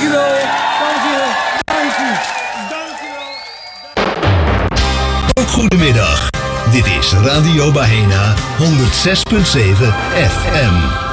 Dankjewel. Dames en heren, dank u. Dankjewel. Goedemiddag. Dit is Radio Bahena 106.7 FM.